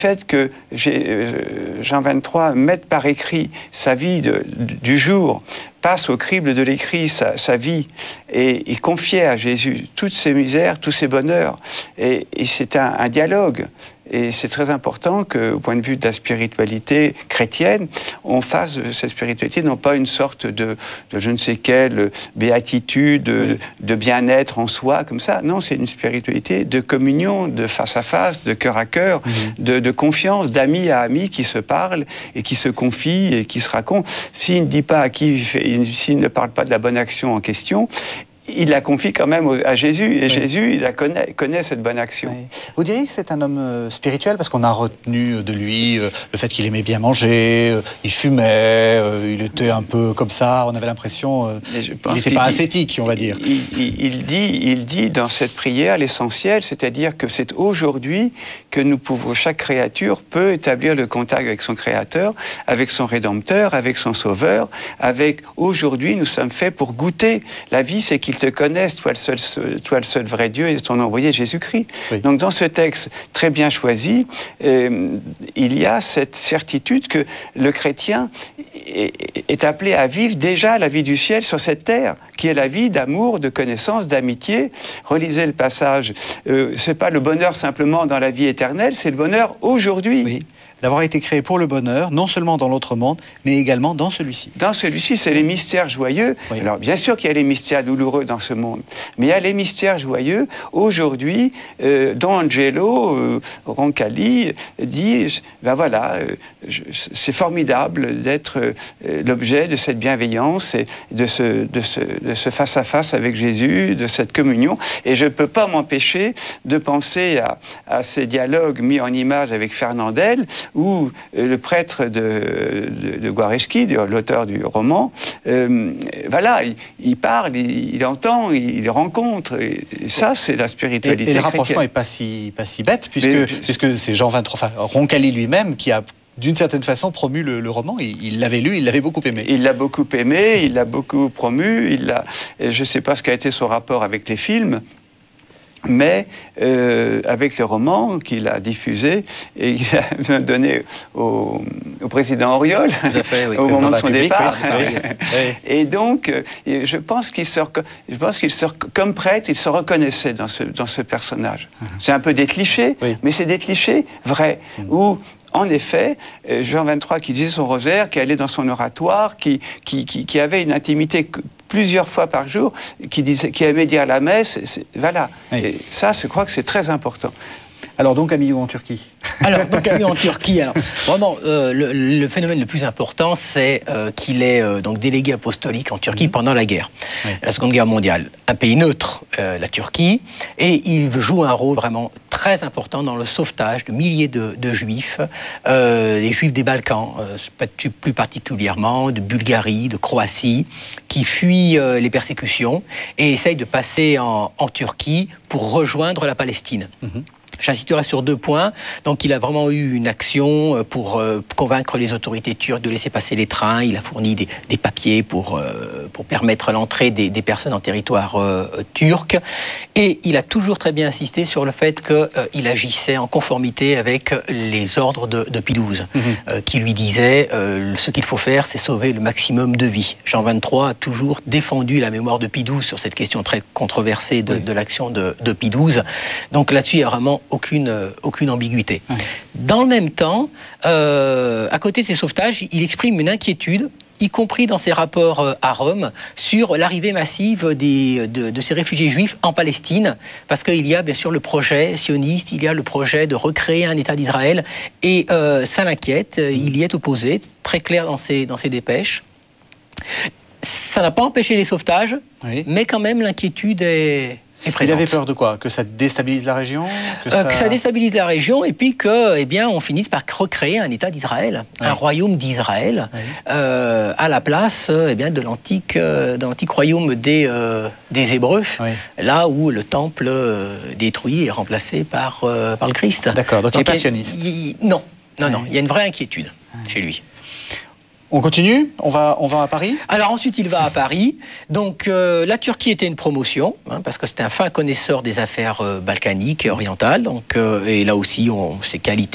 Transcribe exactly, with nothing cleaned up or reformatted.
fait que Jean vingt-trois mette par écrit sa vie de, du jour, passe au crible de l'écrit sa, sa vie et, et confiait à Jésus toutes ses misères, tous ses bonheurs. Et, et c'est un, un dialogue. Et c'est très important qu'au point de vue de la spiritualité chrétienne, on fasse de cette spiritualité non pas une sorte de, de je ne sais quelle béatitude, de, oui. de bien-être en soi, comme ça. Non, c'est une spiritualité de communion, de face à face, de cœur à cœur, mmh. de, de confiance, d'amis à amis qui se parlent et qui se confient et qui se racontent. S'il ne dit pas à qui, s'il ne parle pas de la bonne action en question, il la confie quand même à Jésus, et oui. Jésus, il la connaît, connaît cette bonne action. Oui. Vous diriez que c'est un homme euh, spirituel, parce qu'on a retenu de lui euh, le fait qu'il aimait bien manger, euh, il fumait, euh, il était un peu comme ça, on avait l'impression euh, qu'il n'était pas dit, ascétique, on va dire. Il, il, il, dit, il dit dans cette prière l'essentiel, c'est-à-dire que c'est aujourd'hui que nous pouvons, chaque créature peut établir le contact avec son Créateur, avec son Rédempteur, avec son Sauveur, avec aujourd'hui nous sommes faits pour goûter. La vie, c'est qu'il te connaissent, toi le seul, toi le seul vrai Dieu et ton envoyé Jésus-Christ. Oui. Donc dans ce texte très bien choisi, euh, il y a cette certitude que le chrétien est, est appelé à vivre déjà la vie du ciel sur cette terre, qui est la vie d'amour, de connaissance, d'amitié. Relisez le passage. Euh, c'est pas le bonheur simplement dans la vie éternelle, c'est le bonheur aujourd'hui. Oui. D'avoir été créé pour le bonheur, non seulement dans l'autre monde, mais également dans celui-ci. Dans celui-ci, c'est les mystères joyeux. Oui. Alors, bien sûr qu'il y a les mystères douloureux dans ce monde, mais il y a les mystères joyeux. Aujourd'hui, euh, Don Angelo euh, Roncalli dit, ben voilà, euh, je, c'est formidable d'être euh, l'objet de cette bienveillance et de ce, de, ce, de ce face-à-face avec Jésus, de cette communion. Et je ne peux pas m'empêcher de penser à, à ces dialogues mis en image avec Fernandel, où euh, le prêtre de, de, de Guareschi, l'auteur du roman, euh, voilà, il, il parle, il, il entend, il, il rencontre, et, et ça, c'est la spiritualité chrétienne. Et, et le rapprochement n'est pas si, pas si bête, puisque, Mais, puisque c'est Jean vingt-trois, enfin, Roncalli lui-même qui a, d'une certaine façon, promu le, le roman. Il, il l'avait lu, il l'avait beaucoup aimé. Il l'a beaucoup aimé, il l'a beaucoup promu, il l'a, je ne sais pas ce qu'a été son rapport avec les films, mais euh, avec le roman qu'il a diffusé et qu'il a donné au, au président Auriol fait, oui, au moment de son départ. Oui, oui. Et donc, euh, je pense qu'il se, je pense qu'il se, comme prêtre, il se reconnaissait dans ce, dans ce personnage. Uh-huh. C'est un peu des clichés, oui. mais c'est des clichés vrais, uh-huh. où en effet, Jean vingt-trois qui disait son rosaire, qui allait dans son oratoire, qui, qui, qui, qui avait une intimité plusieurs fois par jour, qui, disait, qui aimait dire la messe, c'est, voilà. Oui. Et ça, je crois que c'est très important. Alors donc, Camille, en Turquie Alors, donc, Camille, en Turquie, alors, vraiment, euh, le, le phénomène le plus important, c'est euh, qu'il est euh, donc, délégué apostolique en Turquie mmh. pendant la guerre, oui. la Seconde Guerre mondiale. Un pays neutre, euh, la Turquie, et il joue un rôle vraiment très important dans le sauvetage de milliers de, de Juifs, euh, les Juifs des Balkans, euh, plus particulièrement de Bulgarie, de Croatie, qui fuient euh, les persécutions et essayent de passer en, en Turquie pour rejoindre la Palestine. Mmh. J'insisterai sur deux points. Donc, il a vraiment eu une action pour euh, convaincre les autorités turques de laisser passer les trains. Il a fourni des, des papiers pour, euh, pour permettre l'entrée des, des personnes en territoire euh, turc. Et il a toujours très bien insisté sur le fait qu'il euh, agissait en conformité avec les ordres de, de Pie douze, mmh. euh, qui lui disait euh, ce qu'il faut faire, c'est sauver le maximum de vies. Jean vingt-trois a toujours défendu la mémoire de Pie douze sur cette question très controversée de, oui. de l'action de, de Pie douze. Donc là-dessus, il y a vraiment Aucune, euh, aucune ambiguïté. Ouais. Dans le même temps, euh, à côté de ces sauvetages, il exprime une inquiétude, y compris dans ses rapports euh, à Rome, sur l'arrivée massive des, de, de ces réfugiés juifs en Palestine, parce qu'il y a bien sûr le projet sioniste, il y a le projet de recréer un État d'Israël, et euh, ça l'inquiète, il y est opposé, très clair dans ses, dans ses dépêches. Ça n'a pas empêché les sauvetages, oui. mais quand même l'inquiétude est... Il avait peur de quoi? Que ça déstabilise la région? Que, euh, ça... que ça déstabilise la région et puis que, eh bien, on finisse par recréer un État d'Israël, oui. un royaume d'Israël, oui. euh, à la place eh bien, de l'antique, euh, de l'antique royaume des, euh, des Hébreux, oui. là où le temple euh, détruit est remplacé par, euh, par le Christ. D'accord, donc, donc il est passionniste. Il, non, non, oui. non, il y a une vraie inquiétude oui. chez lui. On continue, on va, on va à Paris. Alors ensuite, il va à Paris. Donc euh, la Turquie était une promotion, hein, parce que c'était un fin connaisseur des affaires euh, balkaniques et orientales. Donc, euh, et là aussi, on, ses qualités